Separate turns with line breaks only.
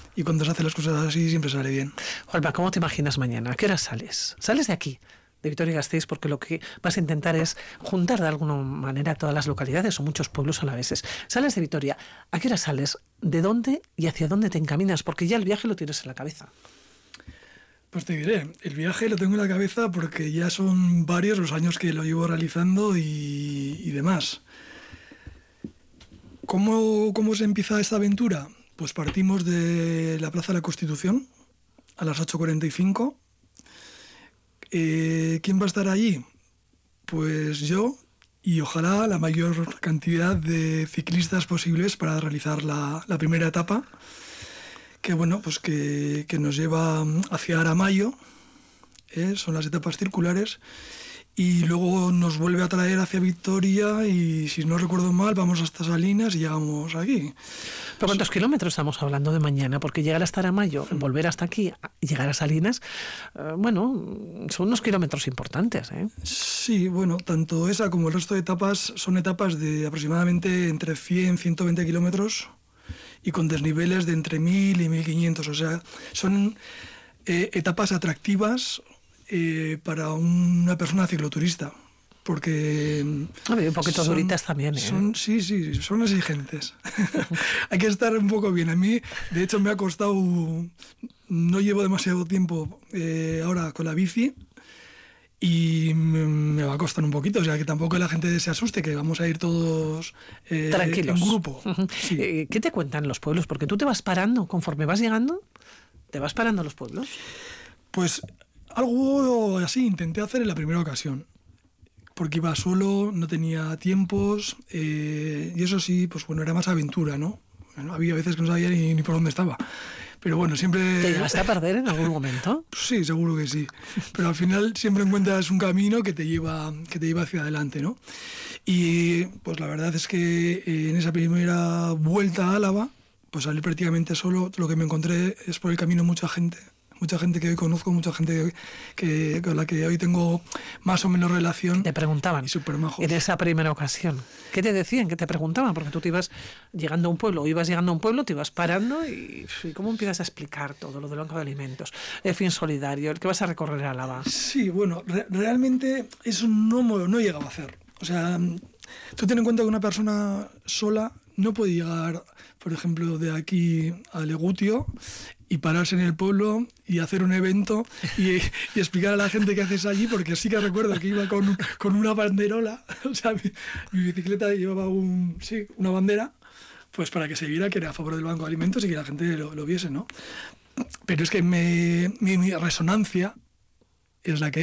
y cuando se hacen las cosas así siempre sale bien.
Juanma, ¿cómo te imaginas mañana? ¿A qué hora sales? ¿Sales de aquí, de Vitoria-Gasteiz? Porque lo que vas a intentar es juntar de alguna manera todas las localidades o muchos pueblos alaveses. Sales de Vitoria, ¿a qué hora sales? ¿De dónde y hacia dónde te encaminas? Porque ya el viaje lo tienes en la cabeza.
Pues te diré, el viaje lo tengo en la cabeza porque ya son varios los años que lo llevo realizando y demás. ¿Cómo se empieza esta aventura? Pues partimos de la Plaza de la Constitución a las 8:45. ¿Quién va a estar allí? Pues yo y ojalá la mayor cantidad de ciclistas posibles para realizar la primera etapa, que bueno, pues que nos lleva hacia Aramayo, son las etapas circulares, y luego nos vuelve a traer hacia Vitoria y, si no recuerdo mal, vamos hasta Salinas y llegamos aquí.
¿Pero cuántos kilómetros estamos hablando de mañana? Porque llegar hasta Aramayo, volver hasta aquí y llegar a Salinas, son unos kilómetros importantes, ¿eh?
Sí, bueno, tanto esa como el resto de etapas son etapas de aproximadamente entre 100 y 120 kilómetros y con desniveles de entre 1000 y 1500, o sea, son etapas atractivas para una persona cicloturista, porque
un poquito duritas también, ¿eh?
Sí, son exigentes. Hay que estar un poco bien. A mí, de hecho, me ha costado, no llevo demasiado tiempo ahora con la bici, y me va a costar un poquito, o sea que tampoco la gente se asuste, que vamos a ir todos
tranquilos,
en grupo. Sí.
¿Qué te cuentan los pueblos? Porque tú te vas parando, conforme vas llegando, ¿te vas parando los pueblos?
Pues algo así intenté hacer en la primera ocasión, porque iba solo, no tenía tiempos, y eso sí, pues bueno, era más aventura, ¿no? Bueno, había veces que no sabía ni por dónde estaba. Pero bueno, siempre...
¿Te llegaste a perder en algún momento?
Sí, seguro que sí. Pero al final siempre encuentras un camino que te lleva hacia adelante, ¿no? Y pues la verdad es que en esa primera vuelta a Álava, pues salí prácticamente solo. Lo que me encontré es por el camino mucha gente que hoy conozco, mucha gente con la que hoy tengo más o menos relación.
Te preguntaban,
y súper majos.
En esa primera ocasión, ¿qué te decían? ¿Qué te preguntaban? Porque tú te ibas llegando a un pueblo, te ibas parando y ¿cómo empiezas a explicar todo lo del banco de alimentos? El fin solidario, el que vas a recorrer a Álava.
Sí, bueno, realmente eso no llegaba a hacer. O sea, tú ten en cuenta que una persona sola no puede llegar, por ejemplo, de aquí a Legutio y pararse en el pueblo y hacer un evento y explicar a la gente qué haces allí, porque sí que recuerdo que iba con una banderola, o sea, mi bicicleta llevaba una bandera, pues para que se viera que era a favor del Banco de Alimentos y que la gente lo viese, ¿no? Pero es que mi resonancia es la que